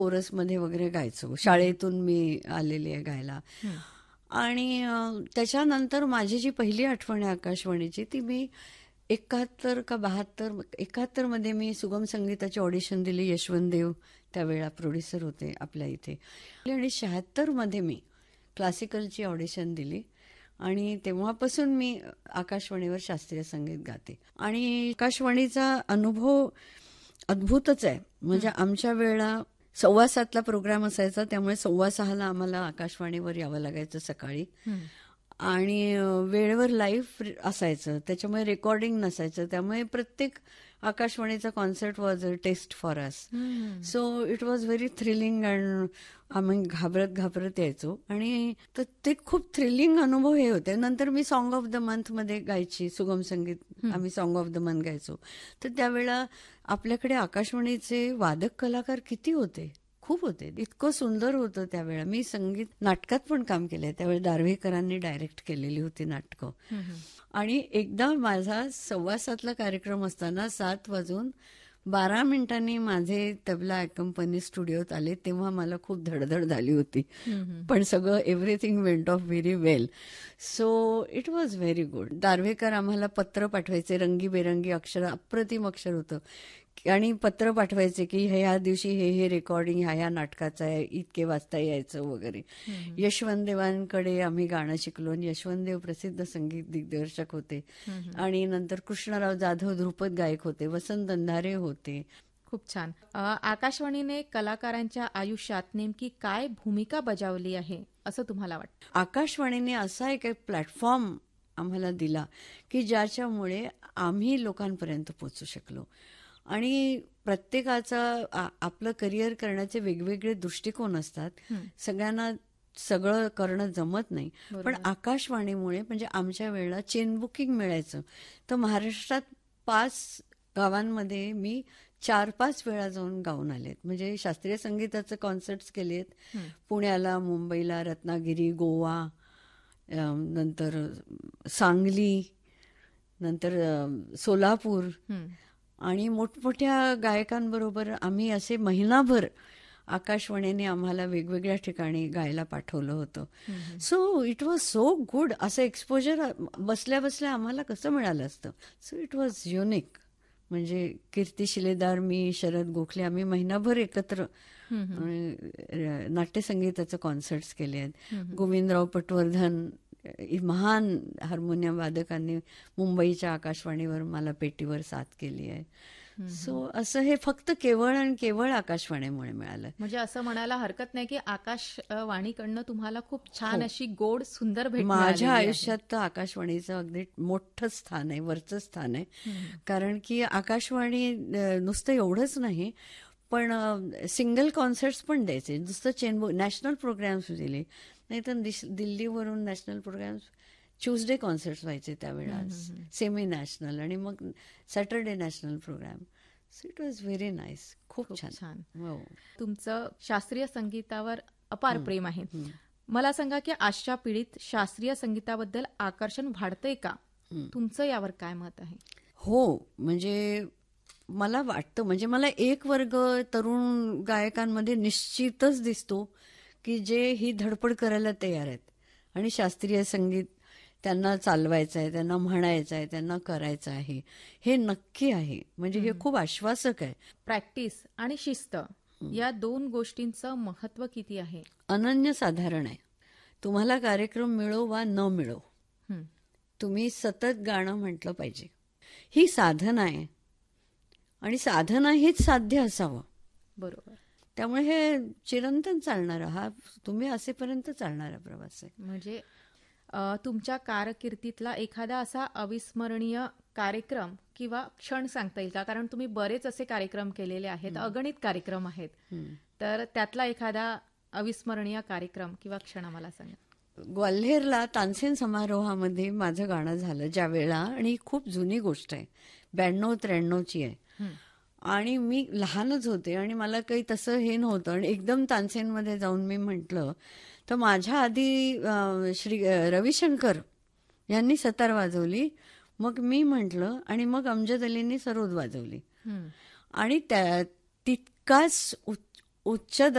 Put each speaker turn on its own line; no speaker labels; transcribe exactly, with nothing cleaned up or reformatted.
कोरसमध्ये वगैरे गायचो. शाळेतून मी आलेली आहे गायला. आणि अ, त्याच्यानंतर माझी जी पहिली आठवण आहे आकाशवाणीची ती मी एकाहत्तर का बहात्तर एकाहत्तर मध्ये मी सुगम संगीताची ऑडिशन दिली. यशवंत देव त्यावेळेला प्रोड्युसर होते आपल्या इथे. आणि शहात्तर मध्ये मी क्लासिकलची ऑडिशन दिली आणि तेव्हापासून मी आकाशवाणीवर शास्त्रीय संगीत गाते. आणि आकाशवाणीचा अनुभव अद्भुतच आहे. म्हणजे आमच्या वेळेला सव्वा सातला प्रोग्राम असायचा, त्यामुळे सव्वा सहाला आम्हाला आकाशवाणीवर यावं लागायचं सकाळी. आणि वेळेवर लाईव्ह असायचं, त्याच्यामुळे रेकॉर्डिंग नसायचं. त्यामुळे प्रत्येक आकाशवाणीचा concert was a test for us. So it was very thrilling. And आम्ही घाबरत घाबरत यायचो आणि तर ते खूप थ्रिलिंग अनुभव हे होते. नंतर मी सॉन्ग ऑफ द मंथ मध्ये गायची, सुगम संगीत आम्ही सॉन्ग ऑफ द मंथ गायचो. तर त्यावेळेला आपल्याकडे आकाशवाणीचे वादक कलाकार किती होते, खूप होते. इतकं सुंदर होतं त्यावेळेला. मी संगीत नाटकात पण काम केलंय. त्यावेळी दारव्हेकरांनी डायरेक्ट केलेली होती नाटकं. आणि एकदा माझा सव्वा सातला कार्यक्रम असताना सात वाजून बारा मिनिटांनी माझे तबला कंपनी स्टुडिओत आले, तेव्हा मला खूप धडधड झाली होती. पण सगळं everything went of very well. So it was very good. Darvhekar आम्हाला पत्र पाठवायचे, रंगीबेरंगी अक्षर, अप्रतिम अक्षर होतं. आणि पत्र पाठवायचे की ह्या दिवशी हे हे रेकॉर्डिंग ह्या ह्या नाटकाचं आहे, इतके वाजता यायचं वगैरे. यशवंत देवांकडे आम्ही गाणं शिकलो. यशवंत देव प्रसिद्ध संगीत दिग्दर्शक होते. आणि नंतर कृष्णराव जाधव ध्रुपद गायक होते, वसंत अंधारे होते.
खूप छान. आकाशवाणीने कलाकारांच्या आयुष्यात नेमकी काय भूमिका बजावली आहे असं तुम्हाला वाटतं?
आकाशवाणीने असा एक प्लॅटफॉर्म आम्हाला दिला की ज्याच्यामुळे आम्ही लोकांपर्यंत पोहोचू शकलो. आणि प्रत्येकाचं आपलं करिअर करण्याचे वेगवेगळे दृष्टिकोन असतात. सगळ्यांना सगळं करणं जमत नाही. पण आकाशवाणीमुळे म्हणजे आमच्या वेळेला चेन बुकिंग मिळायचं. तर महाराष्ट्रात पाच गावांमध्ये मी चार पाच वेळा जाऊन गाऊन आलेत. म्हणजे शास्त्रीय संगीताचे कॉन्सर्ट्स केलेत. पुण्याला, मुंबईला, रत्नागिरी, गोवा, नंतर सांगली, नंतर सोलापूर. आणि मोठमोठ्या गायकांबरोबर आम्ही असे महिनाभर आकाशवाणीने आम्हाला वेगवेगळ्या ठिकाणी गायला पाठवलं होतं. So it was so good. असं एक्सपोजर बसल्या बसल्या आम्हाला कसं मिळालं असतं. So it was unique. म्हणजे कीर्ती शिलेदार, मी, शरद गोखले आम्ही महिनाभर एकत्र नाट्यसंगीताचे कॉन्सर्ट्स केले आहेत. गोविंदराव पटवर्धन, महान हार्मोनियम वादकांनी मुंबईच्या आकाशवाणीवर मला पेटीवर साथ केली आहे. सो असं हे फक्त केवळ आणि केवळ आकाशवाणीमुळे मिळालं.
म्हणजे असं म्हणायला हरकत नाही की आकाशवाणीकडनं तुम्हाला खूप छान अशी गोड सुंदर भेट.
माझ्या आयुष्यात तर आकाशवाणीचं अगदी मोठं स्थान आहे, वरचं स्थान आहे. कारण की आकाशवाणी नुसतं एवढंच नाही, पण सिंगल कॉन्सर्ट्स पण द्यायचे. नुसतं चेंबू नॅशनल प्रोग्राम्स दिले नाही तर दिल्लीवरून नॅशनल प्रोग्राम्स, ट्यूजडे कॉन्सर्ट्स व्हायचे त्यावेळेला, सेमी नॅशनल, आणि मग Saturday national programme. So it was very nice. खूप छान.
हो. तुमचं शास्त्रीय संगीतावर अपार प्रेम आहे. मला सांगा की आजच्या पिढीत शास्त्रीय संगीताबद्दल आकर्षण वाढतंय का? तुमचं यावर काय मत आहे?
हो, म्हणजे मला वाटतं, म्हणजे मला एक वर्ग तरुण गायकांमध्ये निश्चितच दिसतो की जे ही धडपड करायला तयार आहेत आणि शास्त्रीय संगीत त्यांना चालवायचं आहे, त्यांना म्हणायचं आहे, त्यांना करायचं आहे. हे नक्की आहे. म्हणजे हे खूप आश्वासक आहे.
प्रॅक्टिस आणि शिस्त या दोन गोष्टींचं महत्व किती आहे?
अनन्यसाधारण आहे. तुम्हाला कार्यक्रम मिळो वा न मिळो, तुम्ही सतत गाणं म्हटलं पाहिजे. ही साधना आहे आणि साधना हीच साध्य असावं.
बरोबर.
त्यामुळे हे चिरंतन चालणारा, हा तुम्ही असेपर्यंत चालणारा प्रवास आहे.
म्हणजे तुमच्या कारकिर्दीतला एखादा असा अविस्मरणीय कार्यक्रम किंवा क्षण सांगता येईल का? कारण तुम्ही बरेच असे कार्यक्रम केलेले आहेत, अगणित कार्यक्रम आहेत. तर त्यातला एखादा अविस्मरणीय कार्यक्रम किंवा क्षण आम्हाला सांगा.
ग्वाल्हेरला तानसेन समारोहामध्ये माझं गाणं झालं ज्या वेळेला, आणि खूप जुनी गोष्ट आहे, ब्याण्णव त्र्याण्णवची आहे. आणि मी लहानच होते आणि मला काही तसं हे नव्हतं. आणि एकदम तानसेनमध्ये जाऊन मी म्हटलं, तर माझ्या आधी श्री रविशंकर यांनी सतार वाजवली, मग मी म्हटलं, आणि मग अमजद अलींनी सरोद वाजवली. आणि त्या तितकाच उच्च